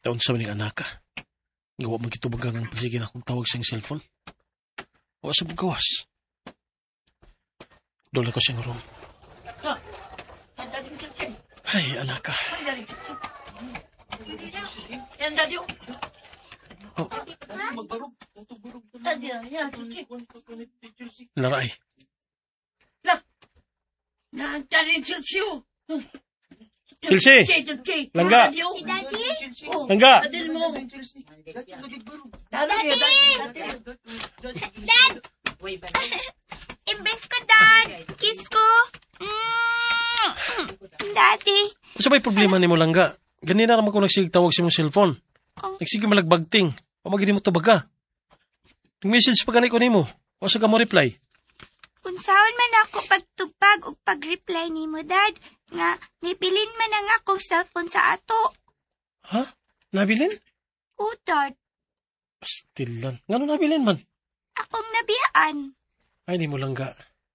Taon sa maning anak ka. Gawa magkitubagang ang pagsigin akong tawag sa cellphone. Wa sa pagkawas. Dola ko siyang room. Ay, anak ka. Oh. Laray. Chelsea! Langga! Langga! Dad! Embrace ko, Dad! Kiss ko! Daddy! Sa may problema ni mo, Langga? Ganina naman ko nagsigtawag sa mong cellphone. Nagsige malagbagting. Pamagini mo tabaga. Nag-message pa ganit ko ni mo. O sa ka mo reply. Unsaon man ako pagtupag o pag-reply ni mo, Dad. Nga, nibilin man ang akong cellphone sa ato. Ha? Nabilin? O, Dad. Pastilan. Ngano nabilin man? Akong nabiyaan. Ay, di mo Langga.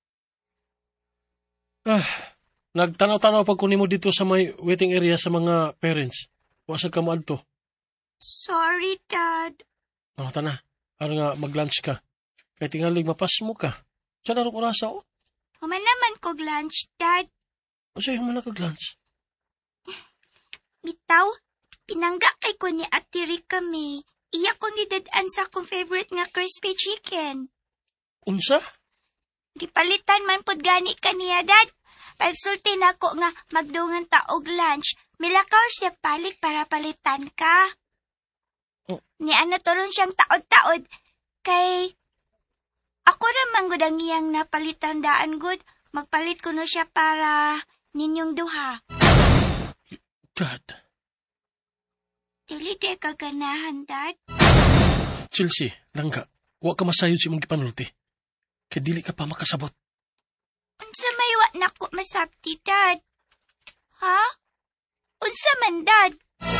Nagtanaw-tanaw pag kunin mo dito sa may waiting area sa mga parents. Wasag ka mo adto. Sorry, Dad. Tana. Para nga mag-lunch ka. Kaya tingalig mapas mo ka. Saan na rin kurasa o? Human naman kog lunch, Dad. O sa'yo man nag-lunch? Bitaw, pinangga kay ko ni Ate Rica May. Iya ko ni dadaan sa akong favorite nga crispy chicken. Unsa? Gipalitan man pod gani kaniya, Dad. Pagsulti na ko nga magdungan taog lunch. Milakaw siya palik para palitan ka. Oh. Ni ano turon siyang taod-taod. Kay ako naman gud ang iyang napalitan daan gud. Magpalit ko no siya para ninyong duha. Dad. Dili di ka ganahan, Dad. Chelsea, Langga. Huwag ka masayod si mong gipanulti. Kaya dili ka pa makasabot. Unsa may wa na ko masabti, Dad? Ha? Unsa man, Dad?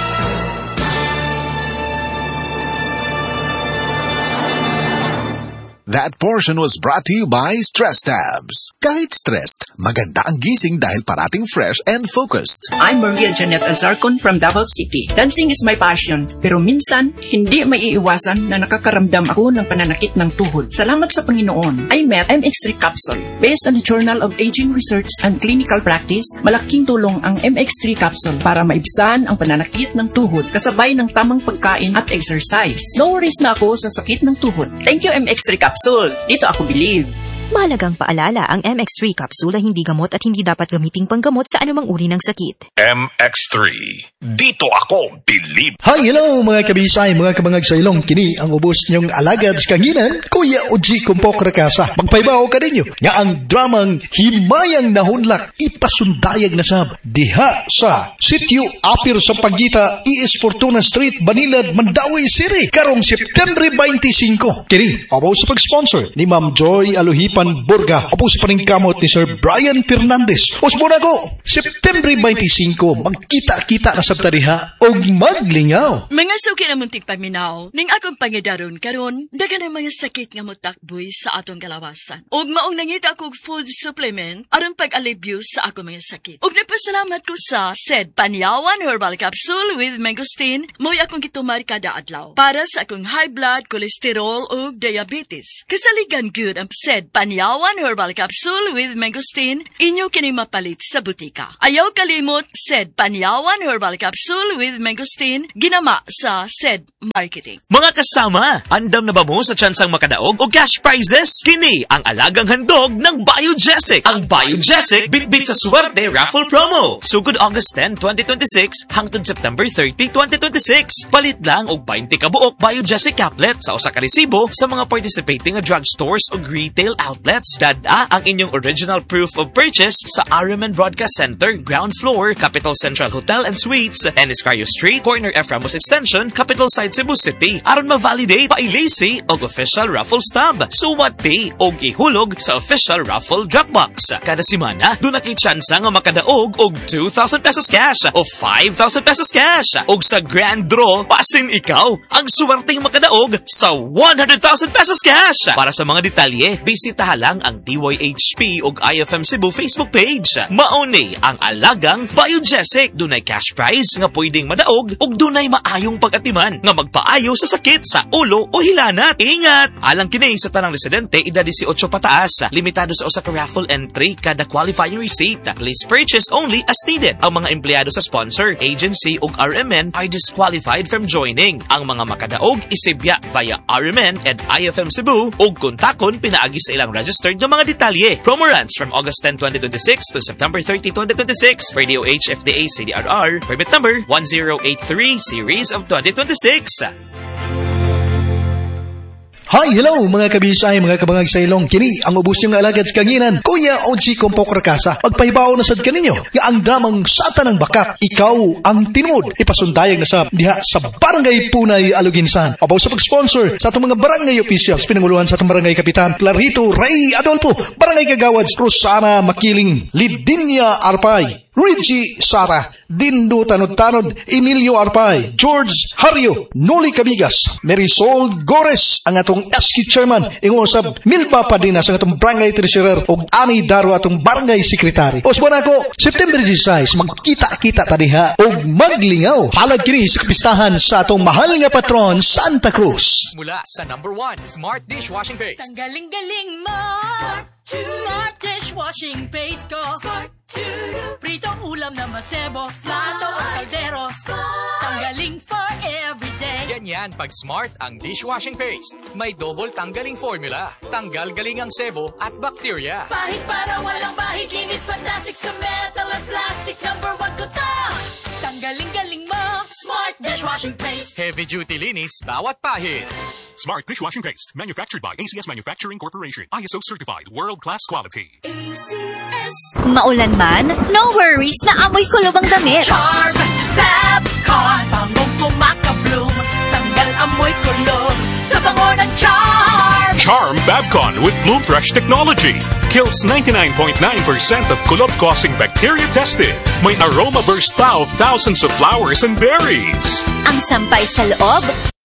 That portion was brought to you by Stress Tabs. Kahit stressed, maganda ang gising dahil parating fresh and focused. I'm Maria Janet Azarcon from Davao City. Dancing is my passion, pero minsan, hindi maiiwasan na nakakaramdam ako ng pananakit ng tuhod. Salamat sa Panginoon, I met MX3 Capsule. Based on the Journal of Aging Research and Clinical Practice, malaking tulong ang MX3 Capsule para maibsan ang pananakit ng tuhod kasabay ng tamang pagkain at exercise. No worries na ako sa sakit ng tuhod. Thank you, MX3 Capsule. Dito ako believe. Mahalagang paalala, ang MX3 capsule ay hindi gamot at hindi dapat gamiting panggamot sa anumang uri ng sakit. MX3. Dito ako believe. Hi, hello mga kabisay, mga kabangag sa ilong. Kini ang ubos niyong alagad sa kanginan, Kuya Oji Kumpok Rakasa. Magpaibaw ka ninyo nga ang dramang Himayang Nahunlak ipasundayag na sab diha sa Sitio Apir sa Pagita, E.S. Fortuna Street, Banilad, Mandawi City, karong September 25. Kini, abaw sa pag-sponsor ni Ma'am Joy Aluhipan Burga, apo sa paningkamot ni Sir Brian Fernandez. Usmuna ko, September 25, magkita-kita na sa tariha o maglingaw. Mga suki na muntik paminaw, ning akong pangidaron karon, dagan ang mga sakit nga mutakboy sa atong kalawasan. Og maong nangita kog food supplement aron pag-alibyo sa akong mga sakit. Og nagpasalamat ko sa SED Panyawan Herbal Capsule with Mangosteen, mo'y akong gitumar kada adlaw para sa akong high blood, cholesterol ug diabetes. Kasaligan good ang SED Panyawan Herbal Capsule with Mangosteen, inyo kini mapalit sa butika. Ayaw kalimot, SED Panyawan Herbal Capsule with Mangosteen, ginama sa SED Marketing. Mga kasama, andam na ba mo sa tsansang makadaog o cash prizes? Kini ang alagang handog ng Biogesic. Ang Biogesic bitbit sa swerte raffle promo. Sugod August 10, 2026 hangtod September 30, 2026. Palit lang og 20 ka buok Biogesic caplet sa usa ka resibo sa mga participating drugstores o retail outlets. Dada ang inyong original proof of purchase sa Araman Broadcast Center, ground floor, Capital Central Hotel and Suites, Eniscario Street, corner F. Ramos Extension, Capital Side, Cebu City. Aron ma-validate, pailisi og official raffle stub. Suwati og ihulog sa official raffle Dropbox. Kada semana, doon na kay tsansa nga makadaog og 2,000 pesos cash o 5,000 pesos cash. Og sa grand draw, pasin ikaw ang suwerteng makadaog sa 100,000 pesos cash. Para sa mga detalye, bisita lang ang DYHP ug IFM Cebu Facebook page. Mauni ang alagang Biogesic. Dunay cash prize nga pwedeng madaog ug dunay maayong pag-atiman nga magpaayo sa sakit sa ulo o hilanat. Ingat! Alang kini sa tanang residente edad 18 pataas. Limitado sa usa ka raffle entry kada qualifying receipt. Please purchase only as needed. Ang mga empleyado sa sponsor, agency ug RMN are disqualified from joining. Ang mga makadaog isibya via RMN and IFM Cebu ug kontakon pinaagi sa ilang registered nga mga detalye. Promo runs from August 10, 2026 to September 30, 2026. Radio HFDA CDRR, permit number 1083 series of 2026. Hi, hello mga kabisay, mga kabangag sa ilong. Kini ang ubos niyong alagad sa kanginan, Kuya Oji Kumpok Rakasa. Magpahibaw na sad kaninyo nga ang dramang Sata ng Bakak, Ikaw ang Tinod, ipasundayag na sa diha sa Barangay Punay, Aluginsan. Abaw sa pag-sponsor sa atong mga barangay officials, pinanguluhan sa atong barangay kapitan Clarito Ray Adolfo, barangay kagawads Rosana Makiling, Lidinia Arpay, Reggie Sara, Dindo Tanod-Tanod, Emilio Arpay, George Hario, Noli Cabigas, Marisol Gores, ang atong SQ chairman, ingusab Milba Padinas, ang atong barangay treasurer, o Ani Daro atong barangay secretary. O sabuan ako, September 16, magkita-kita tadiha, o maglingaw. Halag kini sa kapistahan sa atong mahal nga patron, Santa Cruz. Mula sa number 1, Smart Dishwashing Paste. Ang galing-galing mo! Smart Dishwashing Paste ko! Pritong ulam na masebo, plato o kaldero. Tanggaling for everyday. Ganyan pag Smart ang dishwashing paste. May double tanggaling formula. Tanggal galing ang sebo at bacteria. Pahit para walang bahid, linis fantastic sa metal at plastic. Number 1 ko to. Tanggaling-galing mo, Smart Dishwashing Paste. Heavy duty linis, bawat pahit. Smart Dishwashing Paste, manufactured by ACS Manufacturing Corporation. ISO certified, world-class quality. ACS. Maulan man, no worries na amoy kulob ang damit. Charm Fabcon, bangong kumaka-bloom. Tanggal amoy kulob sa bango ng Charm. Charm Fabcon with Bloom Fresh technology. Kills 99.9% of kulob-causing bacteria tested. May aroma burst pa of thousands of flowers and berries. Ang sampay sa loob,